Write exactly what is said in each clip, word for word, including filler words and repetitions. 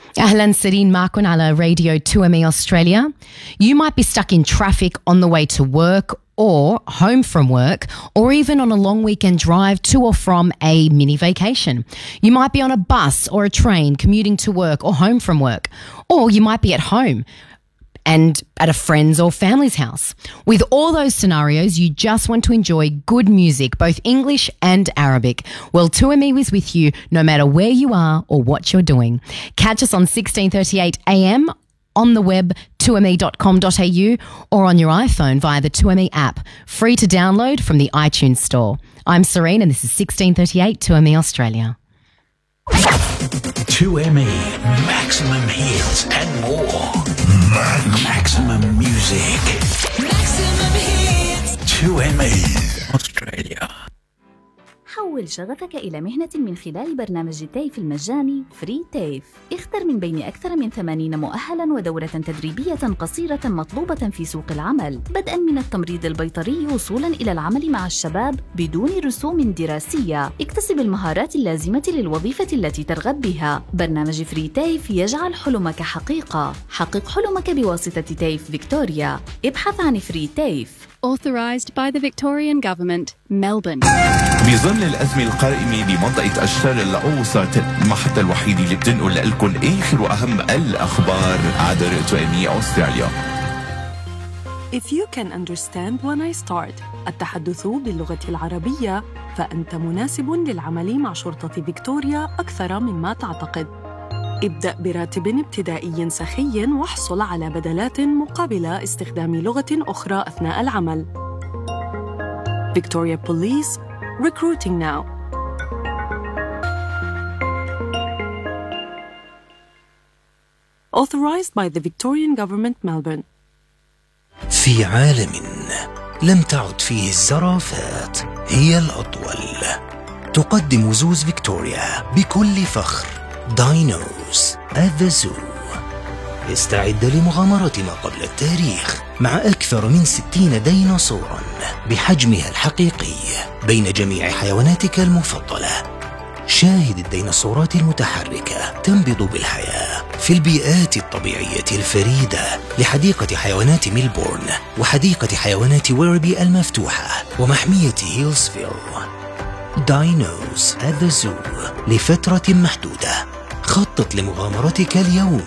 أهلا سيرين معكم على Radio two M E Australia. You might be stuck in traffic on the way to work or home from work, or even on a long weekend drive to or from a mini vacation. You might be on a bus or a train commuting to work or home from work, or you might be at home and at a friend's or family's house. With all those scenarios, you just want to enjoy good music, both English and Arabic. Well, two M E is with you no matter where you are or what you're doing. Catch us on sixteen thirty-eight A M on the web, two m e dot com dot a u, or on your iPhone via the two M E app, free to download from the iTunes Store. I'm Serene and this is sixteen thirty-eight two M E Australia. two M E, maximum hits and more. Maximum music. Maximum hits. two M E Australia. حول شغفك إلى مهنة من خلال برنامج تيف المجاني فري تيف. اختر من بين أكثر من ثمانين مؤهلاً ودورة تدريبية قصيرة مطلوبة في سوق العمل، بدءاً من التمريض البيطري وصولاً إلى العمل مع الشباب بدون رسوم دراسية. اكتسب المهارات اللازمة للوظيفة التي ترغب بها. برنامج فري تيف يجعل حلمك حقيقة. حقق حلمك بواسطة تيف فيكتوريا. ابحث عن فري تيف. Authorised by the Victorian Government, Melbourne. بظل الأزمة القائمة بمنطقة الشرق الأوسط، المحطة الوحيدة اللي بتنقل لكم آخر وأهم الأخبار عبر تو إم إي أستراليا. If you can understand when I start التحدث باللغة العربية، فأنت مناسب للعمل مع شرطة فيكتوريا أكثر مما تعتقد. ابدأ براتب ابتدائي سخي واحصل على بدلات مقابل استخدام لغة أخرى أثناء العمل. Victoria Police, recruiting now. Authorised by the Victorian Government, Melbourne. في عالم لم تعد فيه الزرافات هي الأطول، تقدم زوز فيكتوريا بكل فخر داينوز at the zoo. استعد لمغامرة ما قبل التاريخ مع أكثر من ستين ديناصوراً بحجمها الحقيقي بين جميع حيواناتك المفضلة. شاهد الديناصورات المتحركة تنبض بالحياة في البيئات الطبيعية الفريدة لحديقة حيوانات ميلبورن وحديقة حيوانات ويربي المفتوحة ومحمية هيلزفيل. داينوز at the zoo لفترة محدودة. خطط لمغامرتك اليوم.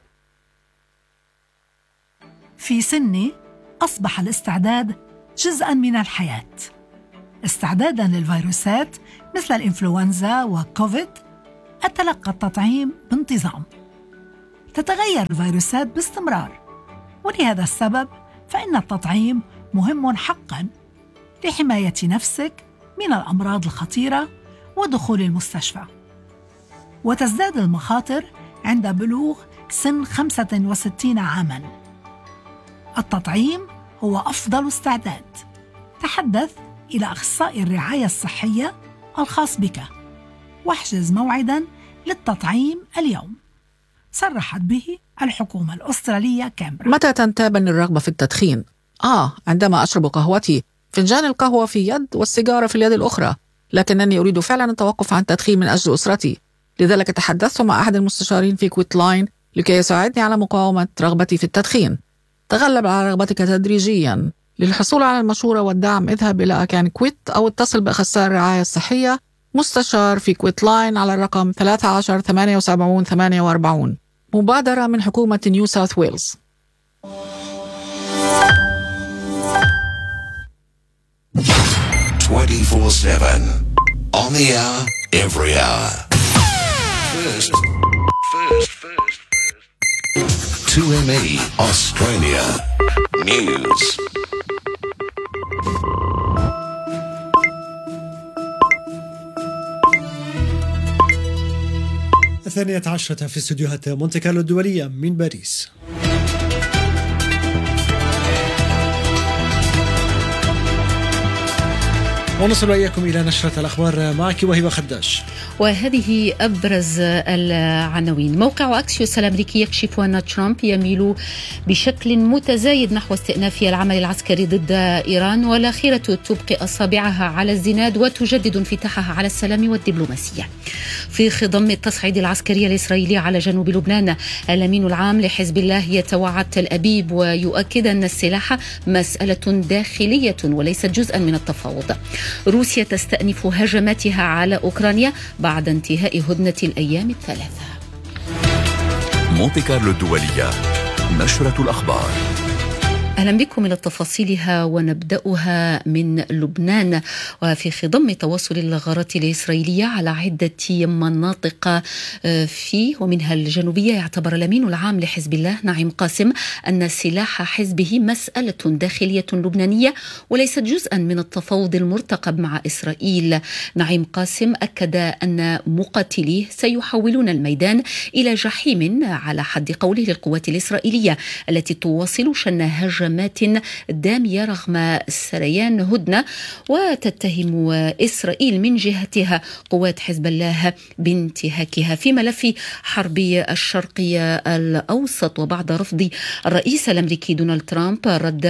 في سني أصبح الاستعداد جزءاً من الحياة. استعداداً للفيروسات مثل الإنفلونزا وكوفيد، أتلقى التطعيم بانتظام. تتغير الفيروسات باستمرار، ولهذا السبب فإن التطعيم مهم حقاً لحماية نفسك من الأمراض الخطيرة ودخول المستشفى. وتزداد المخاطر عند بلوغ سن خمسة وستين عاماً. التطعيم هو أفضل استعداد. تحدث إلى أخصائي الرعاية الصحية الخاص بك واحجز موعداً للتطعيم اليوم. صرحت به الحكومة الأسترالية كامبرا. متى تنتابني الرغبة في التدخين؟ آه عندما أشرب قهوتي، فنجان القهوة في يد والسيجارة في اليد الأخرى، لكنني أريد فعلا التوقف عن التدخين من أجل أسرتي. لذلك تحدثت مع أحد المستشارين في كويت لاين لكي يساعدني على مقاومة رغبتي في التدخين. تغلب على رغبتك تدريجيا. للحصول على المشورة والدعم اذهب إلى أكان كويت أو اتصل بأخصائي الرعاية الصحية مستشار في كويت لاين على الرقم ثلاثة عشر ثمانية وسبعين ثمانية وأربعين. مبادرة من حكومة نيو ساوث ويلز. twenty-four seven on the hour, every hour. First, first, first, first. two M E Australia News. الثانية عشرة في استديوهات مونتي كارلو الدولية من باريس. ونصل إياكم إلى نشرة الأخبار معك وهبة خداش. وهذه أبرز العناوين. موقع أكسيوس الأمريكي يكشف أن ترامب يميل بشكل متزايد نحو استئناف العمل العسكري ضد إيران، والأخيرة تبقي أصابعها على الزناد وتجدد انفتاحها على السلام والدبلوماسية. في خضم التصعيد العسكري الإسرائيلي على جنوب لبنان، الأمين العام لحزب الله يتوعد تل أبيب ويؤكد أن السلاح مسألة داخلية وليست جزءا من التفاوض. روسيا تستأنف هجماتها على أوكرانيا بعد انتهاء هدنة الأيام الثلاثة. مونتي كارلو الدولية، نشرة الأخبار. أهلا بكم إلى تفاصيلها، ونبدأها من لبنان. وفي خضم تواصل الغارات الإسرائيلية على عدة مناطق فيه ومنها الجنوبية، يعتبر الأمين العام لحزب الله نعيم قاسم أن سلاح حزبه مسألة داخلية لبنانية وليست جزءا من التفاوض المرتقب مع إسرائيل. نعيم قاسم أكد أن مقاتليه سيحولون الميدان إلى جحيم على حد قوله للقوات الإسرائيلية التي تواصل شن هجمات دامية رغم سريان هدنة، وتتهم إسرائيل من جهتها قوات حزب الله بانتهاكها. في ملف حرب الشرقية الأوسط، وبعد رفض الرئيس الأمريكي دونالد ترامب الرد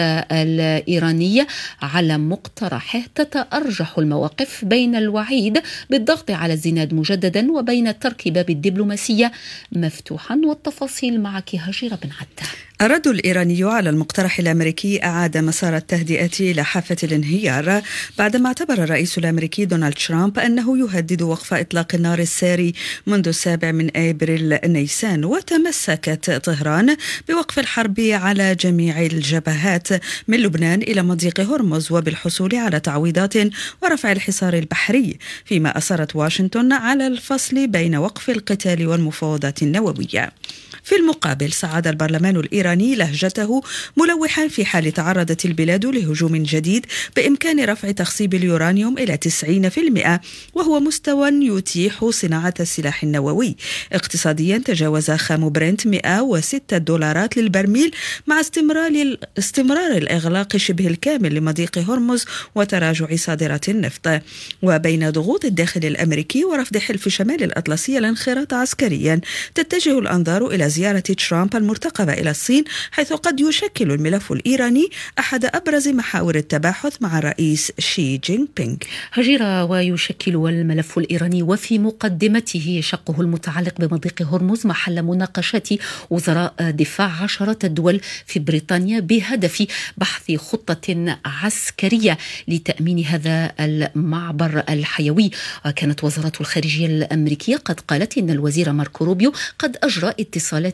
الإيراني على مقترحه، تتأرجح المواقف بين الوعيد بالضغط على الزناد مجددا وبين ترك باب الدبلوماسية مفتوحا. والتفاصيل معك هجيرة بن عدة. الرد الإيراني على المقترح الأمريكي أعاد مسار التهدئة إلى حافة الانهيار بعدما اعتبر الرئيس الأمريكي دونالد ترامب أنه يهدد وقف إطلاق النار الساري منذ السابع من أبريل نيسان. وتمسكت طهران بوقف الحرب على جميع الجبهات من لبنان إلى مضيق هرمز وبالحصول على تعويضات ورفع الحصار البحري، فيما أصرت واشنطن على الفصل بين وقف القتال والمفاوضات النووية. في المقابل صعد البرلمان الإيراني لهجته ملوحا في حال تعرضت البلاد لهجوم جديد بإمكان رفع تخصيب اليورانيوم إلى تسعين بالمئة، وهو مستوى يتيح صناعة السلاح النووي. اقتصاديا تجاوز خام برنت مئة وستة دولارات للبرميل مع استمرار استمرار الإغلاق شبه الكامل لمضيق هرمز وتراجع صادرات النفط. وبين ضغوط الداخل الأمريكي ورفض حلف شمال الأطلسي الانخراط عسكريا، تتجه الأنظار إلى زيارة ترامب المرتقبة إلى الصين، حيث قد يشكل الملف الإيراني أحد أبرز محاور التباحث مع الرئيس شي جين بينغ. هجيرة. ويشكل الملف الإيراني وفي مقدمته شقه المتعلق بمضيق هرمز محل مناقشات وزراء دفاع عشرات الدول في بريطانيا بهدف بحث خطة عسكرية لتأمين هذا المعبر الحيوي. كانت وزارة الخارجية الأمريكية قد قالت إن الوزير ماركو روبيو قد أجرى اتصالات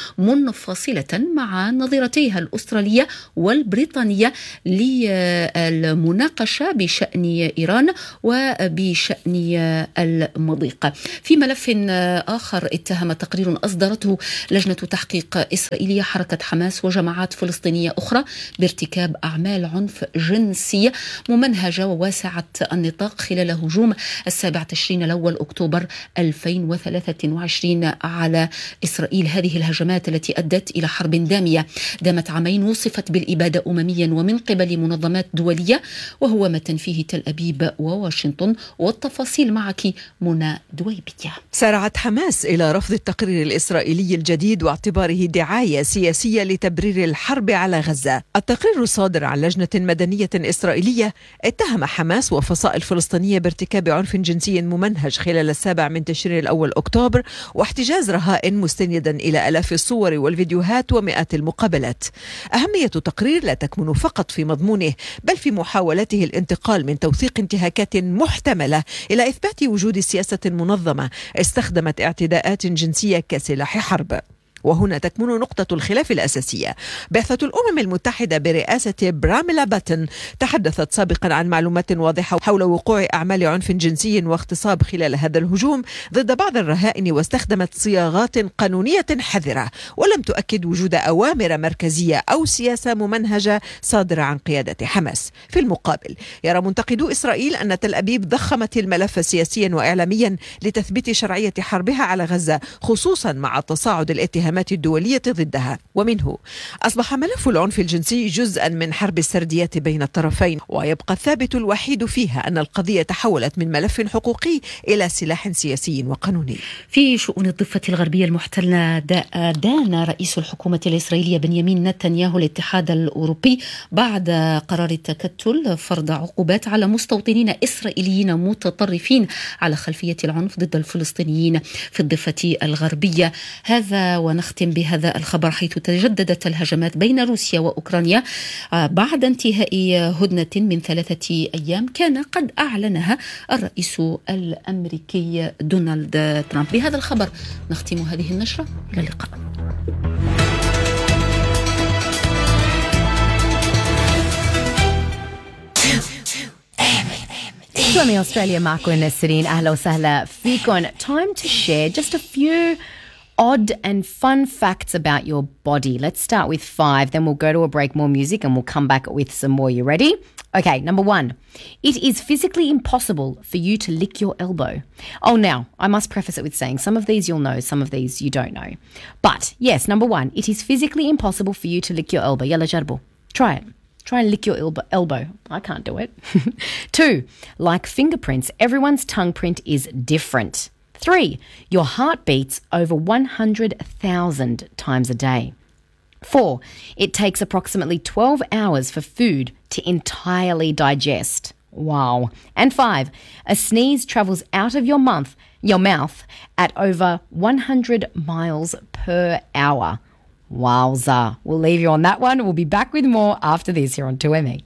منفصلة مع نظيرتيها الأسترالية والبريطانية للمناقشة بشأن إيران وبشأن المضيق. في ملف آخر، اتهم تقرير أصدرته لجنة تحقيق إسرائيلية حركة حماس وجماعات فلسطينية أخرى بارتكاب أعمال عنف جنسي ممنهجة وواسعة النطاق خلال هجوم السابع تشرين الأول أكتوبر ألفين وثلاثة وعشرين على إسرائيل. هذه الهجمات التي أدت إلى حرب دامية دامت عامين وصفت بالإبادة أمميا ومن قبل منظمات دولية، وهو ما تنفيه تل أبيب وواشنطن. والتفاصيل معك منى دويبية. سارعت حماس إلى رفض التقرير الإسرائيلي الجديد واعتباره دعاية سياسية لتبرير الحرب على غزة. التقرير الصادر عن لجنة مدنية إسرائيلية اتهم حماس وفصائل فلسطينية بارتكاب عنف جنسي ممنهج خلال السابع من تشرين الأول أكتوبر واحتجاز رهائن مستندا إلى آلاف الصور والفيديوهات ومئات المقابلات. أهمية التقرير لا تكمن فقط في مضمونه، بل في محاولته الانتقال من توثيق انتهاكات محتملة إلى إثبات وجود سياسة منظمة استخدمت اعتداءات جنسية كسلاح حرب. وهنا تكمن نقطة الخلاف الأساسية. بعثة الأمم المتحدة برئاسة براميلا باتن تحدثت سابقا عن معلومات واضحة حول وقوع أعمال عنف جنسي واغتصاب خلال هذا الهجوم ضد بعض الرهائن، واستخدمت صياغات قانونية حذرة، ولم تؤكد وجود أوامر مركزية أو سياسة ممنهجة صادرة عن قيادة حماس. في المقابل يرى منتقدو إسرائيل أن تل أبيب ضخمت الملف سياسيا وإعلاميا لتثبيت شرعية حربها على غزة، خصوصا مع تصاعد الاتهامات الاتهامات الدولية ضدها. ومنه أصبح ملف العنف الجنسي جزءا من حرب السرديات بين الطرفين، ويبقى الثابت الوحيد فيها أن القضية تحولت من ملف حقوقي إلى سلاح سياسي وقانوني. في شؤون الضفة الغربية المحتلة دان رئيس الحكومة الإسرائيلية بنيامين نتنياهو الاتحاد الأوروبي بعد قرار التكتل فرض عقوبات على مستوطنين إسرائيليين متطرفين على خلفية العنف ضد الفلسطينيين في الضفة الغربية. هذا ونختم بهذا الخبر، حيث تجددت الهجمات بين روسيا وأوكرانيا بعد انتهاء هدنة من ثلاثة أيام كان قد أعلنها الرئيس الأمريكي دونالد ترامب. بهذا الخبر نختم هذه النشرة، إلى اللقاء. تو أم إي أستراليا معكم نسرين، أهلا وسهلا فيكم. Time to share just a few odd and fun facts about your body. Let's start with five, then we'll go to a break, more music, and we'll come back with some more. You ready? Okay, number one. It is physically impossible for you to lick your elbow. Oh, now, I must preface it with saying some of these you'll know, some of these you don't know. But, yes, number one, it is physically impossible for you to lick your elbow. Yalla jarbo. Try it. Try and lick your elbow. I can't do it. Two, like fingerprints, everyone's tongue print is different. Three, your heart beats over one hundred thousand times a day. Four, it takes approximately twelve hours for food to entirely digest. Wow. And five, a sneeze travels out of your mouth, your mouth at over one hundred miles per hour. Wowza. We'll leave you on that one. We'll be back with more after this here on two M E.